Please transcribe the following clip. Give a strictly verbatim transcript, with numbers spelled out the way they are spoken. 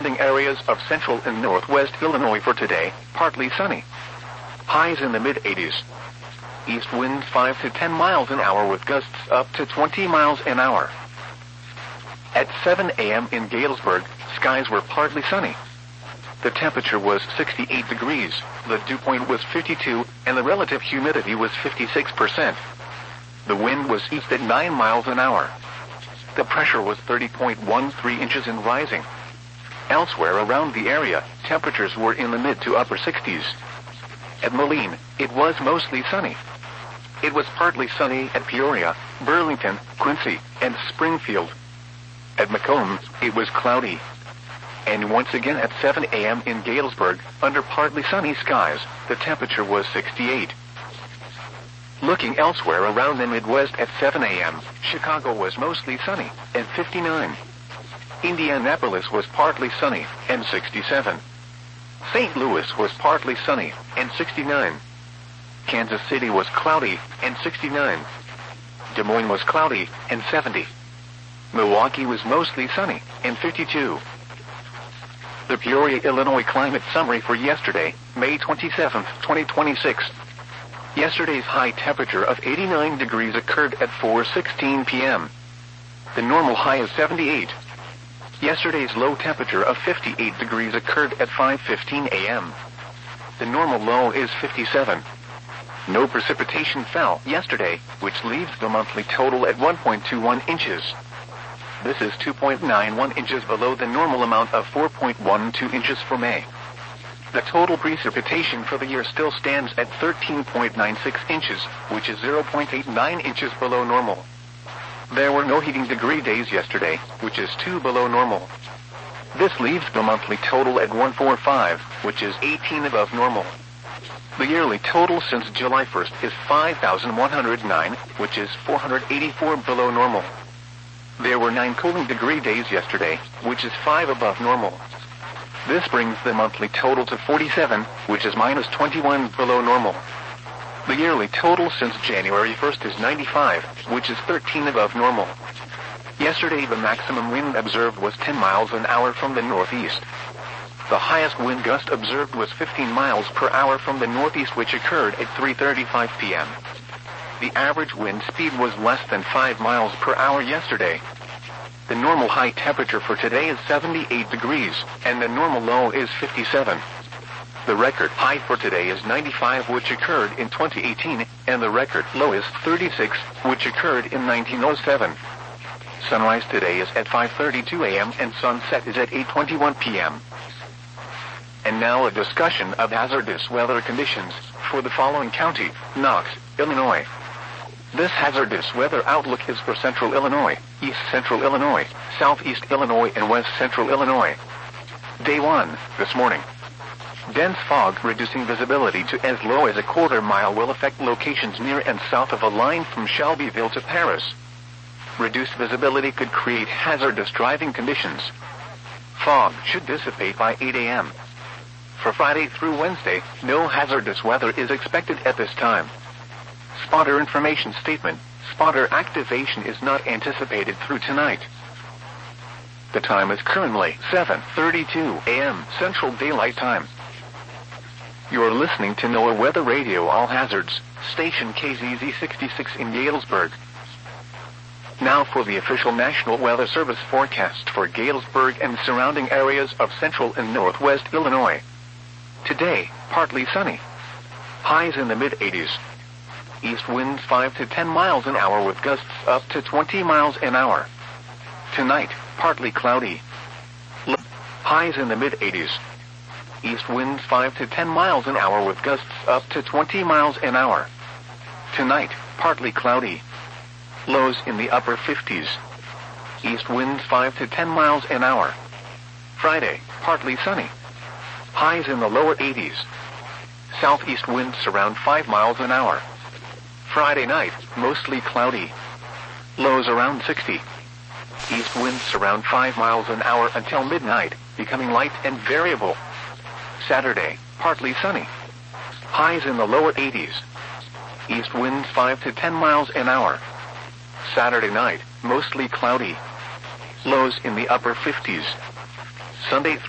Areas of central and northwest Illinois for today, partly sunny. Highs in the mid eighties. East winds five to ten miles an hour with gusts up to twenty miles an hour. At seven a m in Galesburg, skies were partly sunny. The temperature was sixty-eight degrees, the dew point was fifty-two, and the relative humidity was fifty-six percent. The wind was east at nine miles an hour. The pressure was thirty point one three inches and rising. Elsewhere around the area, temperatures were in the mid to upper sixties. At Moline, it was mostly sunny. It was partly sunny at Peoria, Burlington, Quincy, and Springfield. At Macomb, it was cloudy. And once again at seven a m in Galesburg, under partly sunny skies, the temperature was sixty-eight. Looking elsewhere around the Midwest at seven a m, Chicago was mostly sunny, and fifty-nine. Indianapolis was partly sunny, and sixty-seven. Saint Louis was partly sunny, and sixty-nine. Kansas City was cloudy, and sixty-nine. Des Moines was cloudy, and seventy. Milwaukee was mostly sunny, and fifty-two. The Peoria, Illinois climate summary for yesterday, May twenty-seventh, twenty twenty-six. Yesterday's high temperature of eighty-nine degrees occurred at four sixteen p m The normal high is seventy-eight. Yesterday's low temperature of fifty-eight degrees occurred at five fifteen a m The normal low is fifty-seven. No precipitation fell yesterday, which leaves the monthly total at one point two one inches. This is two point nine one inches below the normal amount of four point one two inches for May. The total precipitation for the year still stands at thirteen point nine six inches, which is zero point eight nine inches below normal. There were no heating degree days yesterday, which is two below normal. This leaves the monthly total at one forty-five, which is eighteen above normal. The yearly total since July first is five thousand one hundred nine, which is four hundred eighty-four below normal. There were nine cooling degree days yesterday, which is five above normal. This brings the monthly total to forty-seven, which is minus twenty-one below normal. The yearly total since January first is ninety-five, which is thirteen above normal. Yesterday the maximum wind observed was ten miles an hour from the northeast. The highest wind gust observed was fifteen miles per hour from the northeast, which occurred at three thirty-five p m The average wind speed was less than five miles per hour yesterday. The normal high temperature for today is seventy-eight degrees, and the normal low is fifty-seven. The record high for today is ninety-five, which occurred in twenty eighteen, and the record low is thirty-six, which occurred in nineteen oh seven. Sunrise today is at five thirty-two a m and sunset is at eight twenty-one p m And now a discussion of hazardous weather conditions for the following county: Knox, Illinois. This hazardous weather outlook is for central Illinois, east central Illinois, southeast Illinois, and west central Illinois. Day one, this morning. Dense fog reducing visibility to as low as a quarter mile will affect locations near and south of a line from Shelbyville to Paris. Reduced visibility could create hazardous driving conditions. Fog should dissipate by eight a m For Friday through Wednesday, no hazardous weather is expected at this time. Spotter information statement: spotter activation is not anticipated through tonight. The time is currently seven thirty-two a m Central Daylight Time. You're listening to NOAA Weather Radio All Hazards, station K Z Z sixty-six in Galesburg. Now for the official National Weather Service forecast for Galesburg and surrounding areas of central and northwest Illinois. Today, partly sunny. Highs in the mid eighties. East winds five to ten miles an hour with gusts up to twenty miles an hour. Tonight, partly cloudy. Highs in the mid eighties. East winds five to ten miles an hour with gusts up to twenty miles an hour. Tonight, partly cloudy. Lows in the upper fifties. East winds five to ten miles an hour. Friday, partly sunny. Highs in the lower eighties. Southeast winds around five miles an hour. Friday night, mostly cloudy. Lows around sixty. East winds around five miles an hour until midnight, becoming light and variable. Saturday, partly sunny. Highs in the lower eighties. East winds five to ten miles an hour. Saturday night, mostly cloudy. Lows in the upper fifties. Sunday